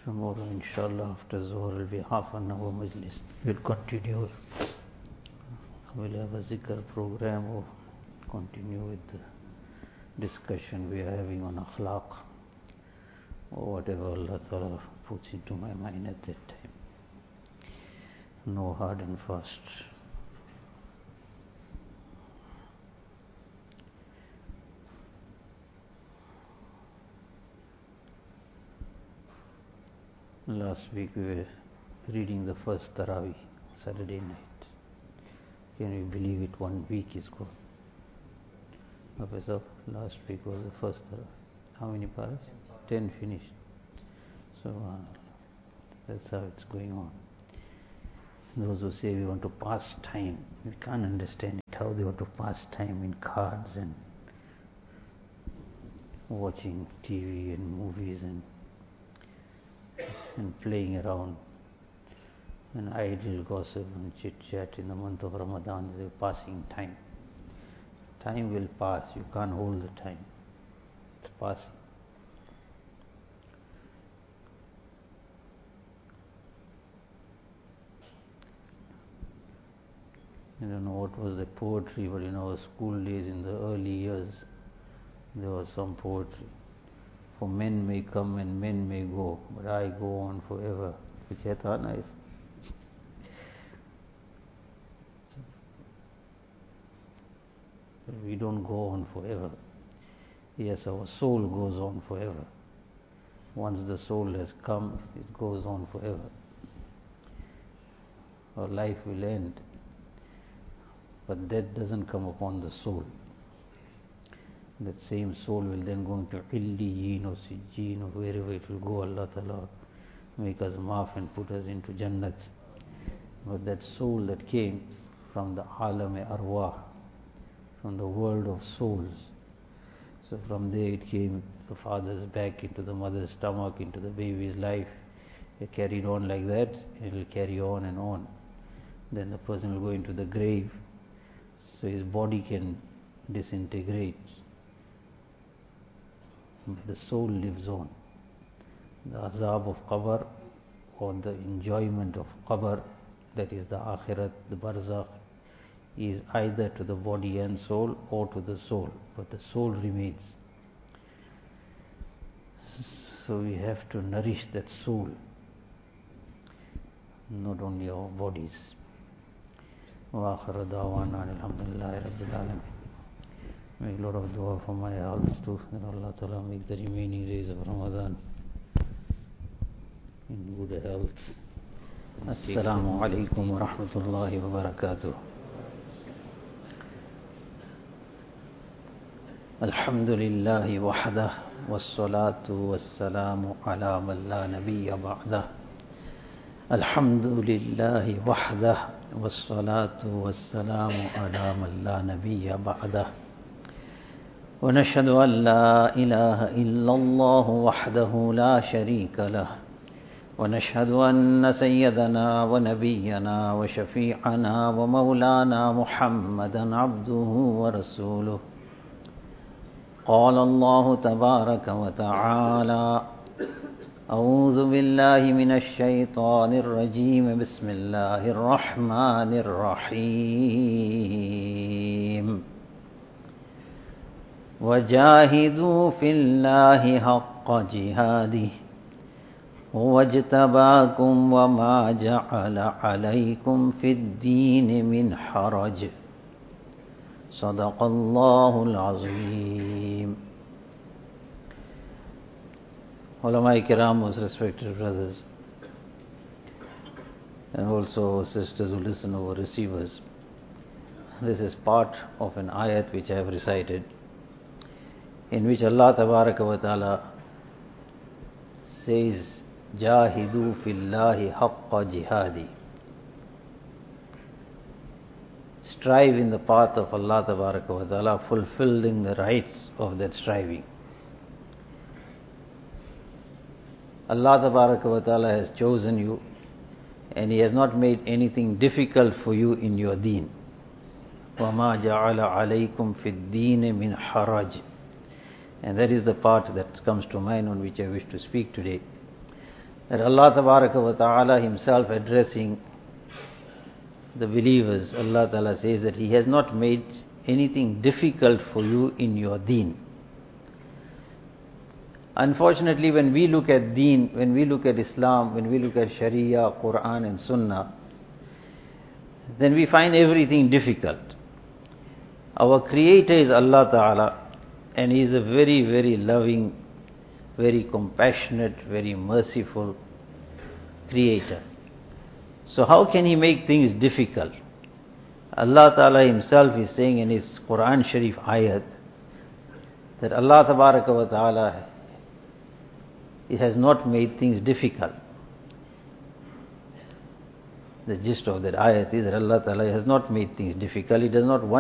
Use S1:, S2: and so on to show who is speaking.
S1: Tomorrow, inshallah, after Zuhr will be half an hour majlis. We'll continue. We'll have a zikr program or continue with the discussion we are having on akhlaq or whatever Allah Ta'ala puts into my mind at that time. No hard and fast. Last week we were reading the first Taraweeh, Saturday night. Can you believe it? 1 week is gone. Professor, last week was the first Taraweeh. How many paras? 10 finished. So that's how it's going on. Those who say we want to pass time, we can't understand it, how they want to pass time in cards and watching TV and movies and playing around and idle gossip and chit chat in the month of Ramadan. They're passing time. Time will pass. You can't hold the time. It's passing. I don't know what was the poetry, but in our school days, in the early years, there was some poetry. For men may come and men may go, but I go on forever. Which I thought nice. But we don't go on forever. Yes, our soul goes on forever. Once the soul has come, it goes on forever. Our life will end. But death doesn't come upon the soul. That same soul will then go into Illiyin or Sijjeen or wherever it will go. Allah Ta'ala make us maaf and put us into Jannat. But that soul that came from the Alam-e-Arwah, from the world of souls, so from there it came the father's back into the mother's stomach, into the baby's life. It carried on like that, it will carry on and on. Then the person will go into the grave, so his body can disintegrate. The soul lives on. The azab of qabr or the enjoyment of qabr, that is the akhirat, the barzakh, is either to the body and soul or to the soul, but the soul remains. So we have to nourish that soul, not only our bodies. Wa akhiru da'wana alhamdulillahi rabbil alamin. Make a lot of dua for my health too, and Allah Ta'ala make the remaining days of Ramadan in good health. Assalamu alaikum wa rahmatullahi wa barakatuh. Alhamdulillahi wahdah, wassalatu wassalamu ala man la nabiyya ba'dah. Alhamdulillahi wahdah, wassalatu wassalamu ala man la nabiyya ba'dah. ونشهد أن لا إله إلا الله وحده لا شريك له ونشهد أن سيدنا ونبينا وشفيعنا ومولانا محمدا عبده ورسوله. قال الله تبارك وتعالى: أعوذ بالله من الشيطان الرجيم بسم الله الرحمن الرحيم. وجاهدوا في الله حق جهاده هو اجتباكم وما جعل عليكم في الدين من حرج صدق الله العظيم. Ulama Kiram, most respected brothers, and also sisters who listen over receivers, this is part of an ayat which I have recited, in which Allah Tabaraka wa Ta'ala says, Jahidu fillahi haqqa jihadi. Strive in the path of Allah Tabaraka wa Ta'ala, fulfilling the rights of that striving. Allah Tabaraka wa Ta'ala has chosen you, and He has not made anything difficult for you in your deen. وَمَا جَعَلَ عَلَيْكُمْ فِي الدِّينِ مِنْ حَرَجٍ. And that is the part that comes to mind on which I wish to speak today. That Allah Tabaraka wa Ta'ala Himself addressing the believers, Allah Ta'ala says that He has not made anything difficult for you in your deen. Unfortunately, when we look at deen, when we look at Islam, when we look at Sharia, Quran and Sunnah, then we find everything difficult. Our Creator is Allah Ta'ala, and He is a very, very loving, very compassionate, very merciful Creator. So how can He make things difficult? Allah Ta'ala Himself is saying in His Quran Sharif ayat that Allah Tabaraka wa Ta'ala, He has not made things difficult. The gist of that ayat is that Allah Ta'ala has not made things difficult. He does not want